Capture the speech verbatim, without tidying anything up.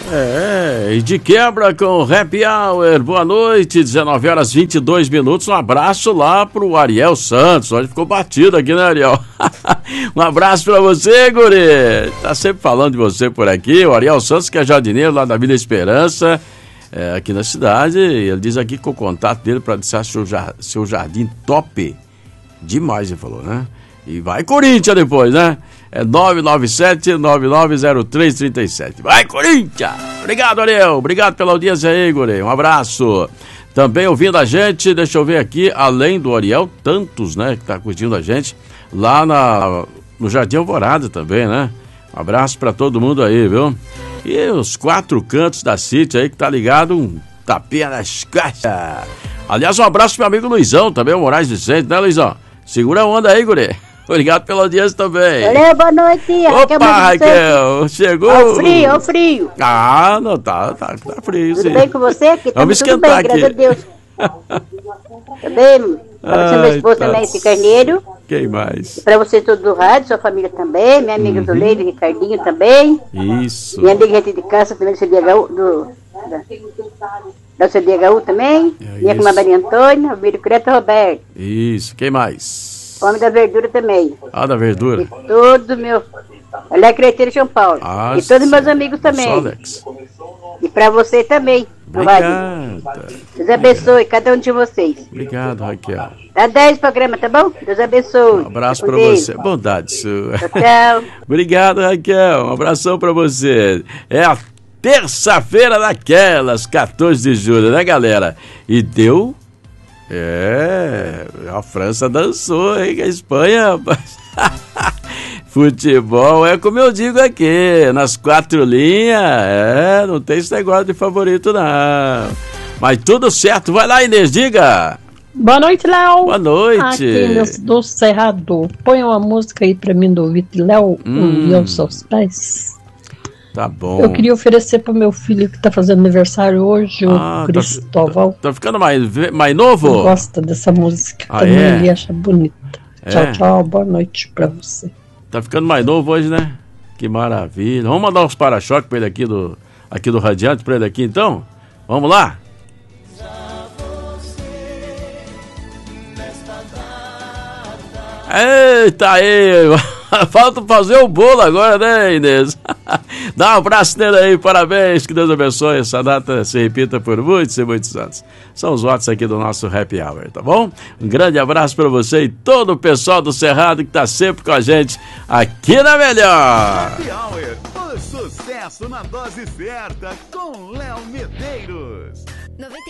É, e de quebra com o Happy Hour. Boa noite, dezenove horas e vinte e dois minutos. Um abraço lá pro Ariel Santos. Hoje ficou batido aqui, né, Ariel? Um abraço pra você, guri. Tá sempre falando de você por aqui. O Ariel Santos, que é jardineiro lá da Vila Esperança, é, aqui na cidade. Ele diz aqui que o contato dele para deixar seu, seu jardim top. Demais, ele falou, né? E vai Corinthians depois, né? É nove nove sete, nove nove zero três, três sete. Vai, Corinthians! Obrigado, Ariel. Obrigado pela audiência aí, guri. Um abraço. Também ouvindo a gente, deixa eu ver aqui, além do Ariel, tantos, né, que tá curtindo a gente, lá na, no Jardim Alvorada também, né? Um abraço pra todo mundo aí, viu? E os quatro cantos da City aí, que tá ligado, um tapinha nas caixas. Aliás, um abraço pro meu amigo Luizão, também, o Moraes Vicente, né, Luizão? Segura a onda aí, guri. Obrigado pela audiência também. Valeu, boa noite. Opa, Raquel, chegou. Ó frio, ó frio. Ah, não, tá, tá, tá frio, tudo sim. Tudo bem com você? Aqui Vamos tudo esquentar bem, aqui. graças a Deus. Tá bem? Pra você, meu esposo tá. também, esse Carneiro. Quem mais? Pra você todo do rádio, sua família também, minha amiga uhum. Zuleide, Ricardinho também. Isso. Minha amiga Rita de Câncer também do C D H U, do, da, da C D H U também. É minha irmã Maria Antônia, o Bírio Creta Roberto. Isso, quem mais? Homem da verdura também. Ah, da verdura. E todo meu... Ela é creteira de São Paulo. Ah, e todos meus amigos também. Alex. E pra você também. Obrigado. Deus abençoe cada um de vocês. Obrigado, Raquel. Dá dez programa, tá bom? Deus abençoe. Um abraço pra você. Bondade sua. Tchau, tchau. Obrigado, Raquel. Um abração pra você. É a terça-feira daquelas, quatorze de julho, né, galera? E deu... É, a França dançou, hein? A Espanha, rapaz. Futebol é como eu digo aqui, nas quatro linhas, é, não tem esse negócio de favorito, não. Mas tudo certo, vai lá, Inês, diga. Boa noite, Léo. Boa noite. Aqui do Cerrado, põe uma música aí pra mim do ouvido, Léo, hum. e aos seus pés. Tá bom. Eu queria oferecer pro meu filho que tá fazendo aniversário hoje, ah, o Cristóval. Tá, tá ficando mais, mais novo? Ele gosta dessa música, ah, também é? ele acha bonita. É? Tchau, tchau, boa noite pra você. Tá ficando mais novo hoje, né? Que maravilha. Vamos mandar uns para-choques pra ele aqui do, aqui do Radiante, pra ele aqui então? Vamos lá? Eita aí! Falta fazer o bolo agora, né, Inês? Dá um abraço nele aí, parabéns, que Deus abençoe. Essa data se repita por muitos e muitos anos. São os votos aqui do nosso Happy Hour, tá bom? Um grande abraço pra você e todo o pessoal do Cerrado que tá sempre com a gente aqui na Melhor. Happy Hour, o sucesso na dose certa com Léo Medeiros.